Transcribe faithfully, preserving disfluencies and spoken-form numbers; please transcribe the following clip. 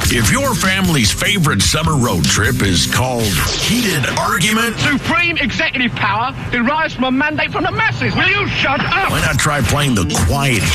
If your family's favorite summer road trip is called heated argument, Supreme executive power derives from a mandate from the masses. Will you shut up? why not try playing the quiet